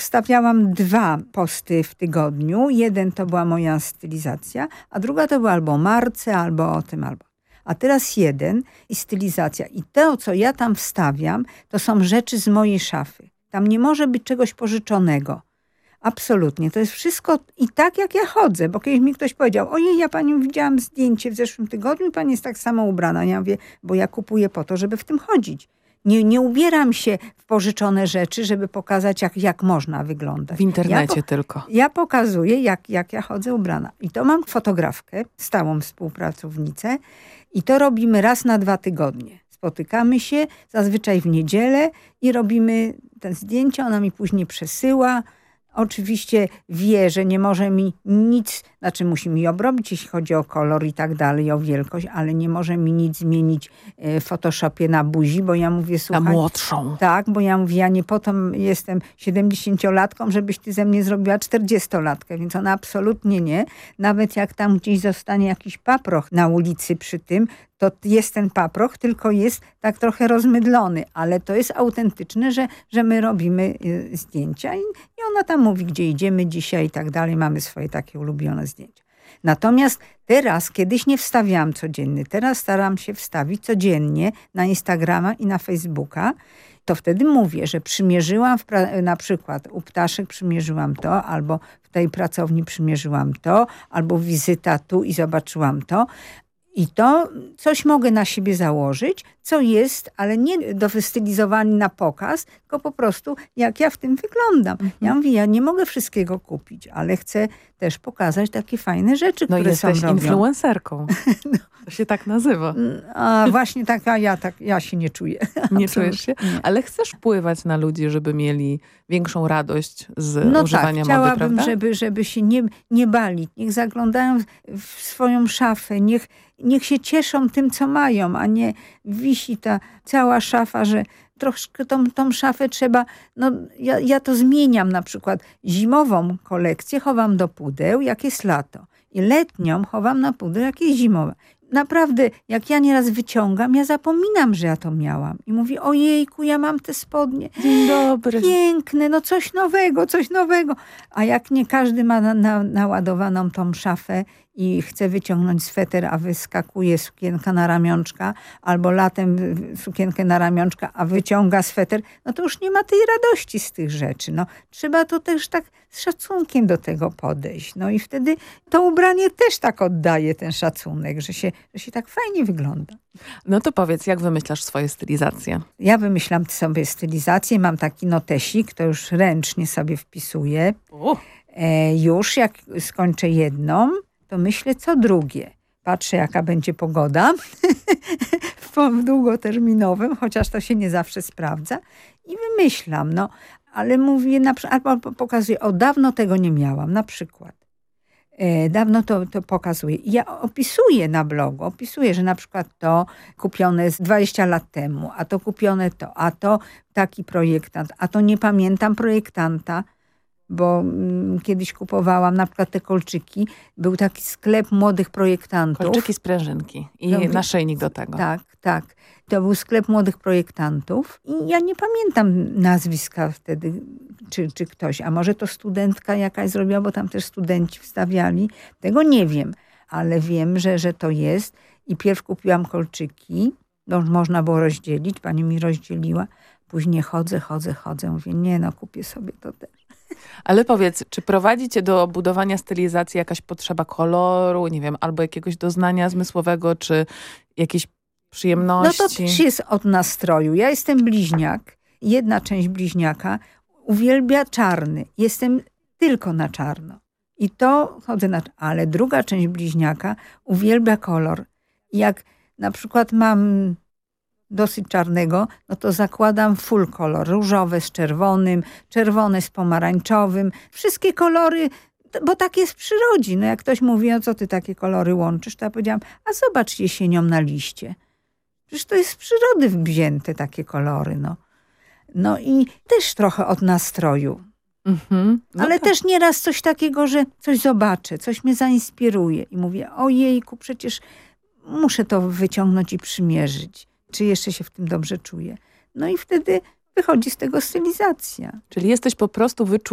wstawiałam 2 posty w tygodniu. Jeden to była moja stylizacja, a druga to była albo o marce, albo o tym, albo. A teraz jeden i stylizacja. I to, co ja tam wstawiam, to są rzeczy z mojej szafy. Tam nie może być czegoś pożyczonego. Absolutnie. To jest wszystko i tak, jak ja chodzę. Bo kiedyś mi ktoś powiedział, ojej, ja panią widziałam zdjęcie w zeszłym tygodniu i pani jest tak samo ubrana. Ja mówię, bo ja kupuję po to, żeby w tym chodzić. Nie ubieram się w pożyczone rzeczy, żeby pokazać, jak można wyglądać. W internecie tylko. Ja pokazuję, jak ja chodzę ubrana. I to mam fotografkę, stałą współpracownicę i to robimy raz na 2 tygodnie. Spotykamy się zazwyczaj w niedzielę i robimy te zdjęcia. Ona mi później przesyła. Oczywiście wie, że nie może mi nic, znaczy musi mi obrobić, jeśli chodzi o kolor i tak dalej, o wielkość, ale nie może mi nic zmienić w Photoshopie na buzi, bo ja mówię, słuchaj... Na młodszą. Tak, bo ja mówię, ja nie po to jestem 70-latką, żebyś ty ze mnie zrobiła 40-latkę, więc ona absolutnie nie. Nawet jak tam gdzieś zostanie jakiś paproch na ulicy przy tym, to jest ten paproch, tylko jest tak trochę rozmydlony, ale to jest autentyczne, że my robimy zdjęcia i ona tam mówi, gdzie idziemy dzisiaj i tak dalej. Mamy swoje takie ulubione zdjęcia. Natomiast teraz, kiedyś nie wstawiałam codziennie, teraz staram się wstawić codziennie na Instagrama i na Facebooka. To wtedy mówię, że przymierzyłam na przykład u Ptaszek przymierzyłam to, albo w tej pracowni przymierzyłam to, albo wizyta tu i zobaczyłam to. I to coś mogę na siebie założyć, co jest, ale nie wystylizowany na pokaz, tylko po prostu jak ja w tym wyglądam. Ja mówię, ja nie mogę wszystkiego kupić, ale chcę też pokazać takie fajne rzeczy, które są robione. No jesteś influencerką. No. To się tak nazywa. A właśnie tak, ja się nie czuję. Nie czujesz się? Nie. Ale chcesz wpływać na ludzi, żeby mieli większą radość z używania mody, chciałabym, prawda? żeby się nie bali. Niech zaglądają w swoją szafę, niech się cieszą tym, co mają, a nie wisi ta cała szafa, że troszkę tą szafę trzeba... No, ja to zmieniam na przykład. Zimową kolekcję chowam do pudeł, jak jest lato. I letnią chowam na pudeł, jak jest zimowa. Naprawdę, jak ja nieraz wyciągam, ja zapominam, że ja to miałam. I mówię, ojejku, ja mam te spodnie. Dzień dobry. Piękne, no coś nowego. A jak nie każdy ma naładowaną tą szafę i chce wyciągnąć sweter, a wyskakuje sukienka na ramionczka, albo latem sukienkę na ramionczka, a wyciąga sweter, no to już nie ma tej radości z tych rzeczy. No, trzeba to też tak z szacunkiem do tego podejść. No i wtedy to ubranie też tak oddaje ten szacunek, że się tak fajnie wygląda. No to powiedz, jak wymyślasz swoje stylizacje? Ja wymyślam sobie stylizację, mam taki notesik, to już ręcznie sobie wpisuję. Już jak skończę jedną, to myślę co drugie. Patrzę, jaka będzie pogoda w długoterminowym, chociaż to się nie zawsze sprawdza. I wymyślam, no, ale mówię, albo pokazuję, dawno tego nie miałam, na przykład. Dawno to pokazuję. Ja opisuję na blogu, że na przykład to kupione 20 lat temu, a to kupione to, a to taki projektant, a to nie pamiętam projektanta, bo kiedyś kupowałam na przykład te kolczyki. Był taki sklep młodych projektantów. Kolczyki z prężynki i naszyjnik do tego. Tak. To był sklep młodych projektantów i ja nie pamiętam nazwiska wtedy, czy ktoś, a może to studentka jakaś zrobiła, bo tam też studenci wstawiali. Tego nie wiem, ale wiem, że to jest. I pierw kupiłam kolczyki, no można było rozdzielić, pani mi rozdzieliła. Później chodzę, mówię, nie no, kupię sobie to też. Ale powiedz, czy prowadzi cię do budowania stylizacji jakaś potrzeba koloru, nie wiem, albo jakiegoś doznania zmysłowego, czy jakiejś przyjemności? No to też jest od nastroju. Ja jestem bliźniak. Jedna część bliźniaka uwielbia czarny. Jestem tylko na czarno. I to chodzę na czarno. Ale druga część bliźniaka uwielbia kolor. I jak na przykład mam dosyć czarnego, no to zakładam full kolor. Różowe z czerwonym, czerwone z pomarańczowym. Wszystkie kolory, bo tak jest w przyrodzie. No jak ktoś mówi, no co ty takie kolory łączysz, to ja powiedziałam, a zobacz jesienią na liście. Przecież to jest z przyrody wzięte takie kolory. No i też trochę od nastroju. No ale tak. też nieraz coś takiego, że coś zobaczę, coś mnie zainspiruje. I mówię, ojejku, przecież muszę to wyciągnąć i przymierzyć. Czy jeszcze się w tym dobrze czuję. No i wtedy wychodzi z tego stylizacja. Czyli jesteś po prostu